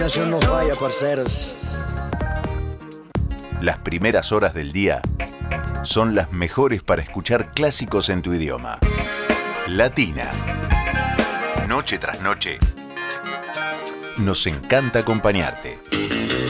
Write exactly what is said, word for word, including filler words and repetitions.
No falla, parceros. Las primeras horas del día son las mejores para escuchar clásicos en tu idioma. Latina. Noche tras noche. Nos encanta acompañarte.